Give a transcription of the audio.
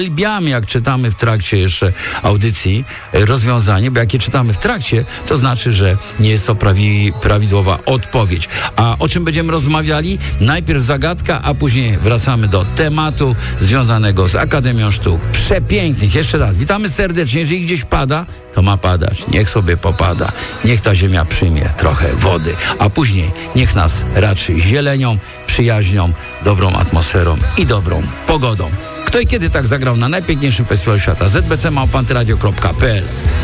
Uwielbiamy, jak czytamy w trakcie jeszcze audycji rozwiązanie, bo jak je czytamy w trakcie, to znaczy, że nie jest to prawidłowa odpowiedź. A o czym będziemy rozmawiali? Najpierw zagadka, a później wracamy do tematu związanego z Akademią Sztuk Przepięknych. Jeszcze raz, witamy serdecznie. Jeżeli gdzieś pada, to ma padać. Niech sobie popada. Niech ta ziemia przyjmie trochę wody, a później niech nas raczy zielenią, przyjaźnią, dobrą atmosferą i dobrą pogodą. Kto i kiedy tak zagrał na najpiękniejszym festiwalu świata? zbc@antyradio.pl